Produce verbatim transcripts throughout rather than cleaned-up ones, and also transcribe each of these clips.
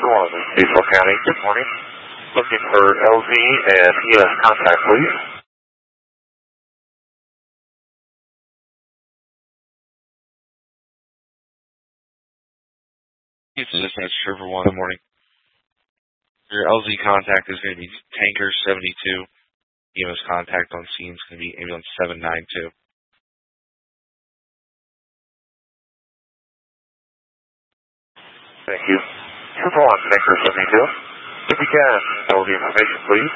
one in Cecil County. Good morning. Looking for L Z and E M S contact, please. It's dispatch server one. Good morning. Your L Z contact is going to be Tanker seventy-two. E M S contact on scene is going to be ambulance seven nine two. Thank you. Server one, Tanker seventy-two. If you can, tell the information, please.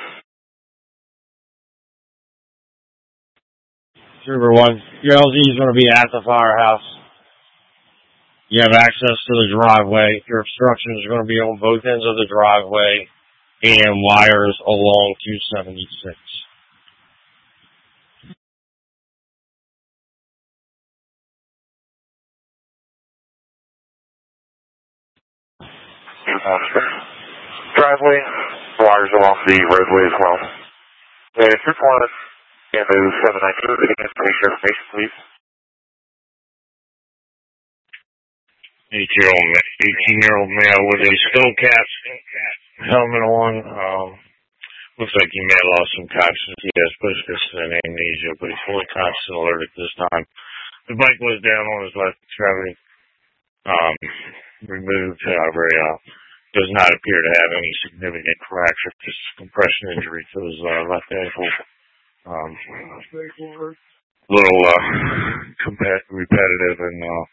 Server one, your L Z is going to be at the firehouse. You have access to the driveway. Your obstructions are going to be on both ends of the driveway and wires along two seventy-six. Driveway, wires along the roadway as well. And Server one, Amboo seven nine two, again, please your information, please. eighteen-year-old male with a skull cap, helmet on. Um, looks like he may have lost some consciousness. He has post-incident amnesia, but he's fully conscious and alert at this time. The bike was down on his left extremity. Um, removed, however, uh, does not appear to have any significant fracture, just compression injury to his uh, left ankle. Um, little uh, compa- repetitive and uh,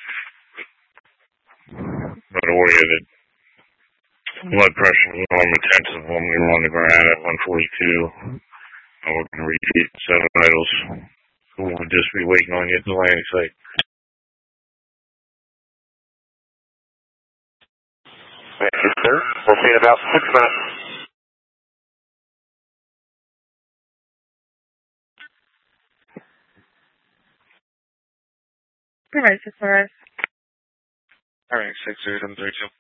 notoriated. Blood pressure was normal intensive when we were on the ground at one forty-two. And we're going to repeat seven vitals. So we'll just be waiting on you at the landing site. Thank you, sir. We'll see you in about six minutes. All right, six hours. All right, six zero seven three two.